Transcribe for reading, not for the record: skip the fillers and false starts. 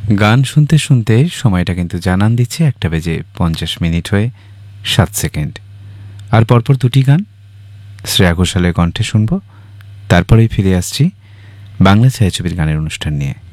গান শুনতে শুনতে সময়টা কিন্তু জানান দিচ্ছে 1:50 হয়ে 7 সেকেন্ড। আর পরপর দুটি গান শ্রেয়া ঘোষালের কণ্ঠে শুনব, তারপরেই ফিরে আসছি বাংলা ছায়াছবির গানের অনুষ্ঠান নিয়ে।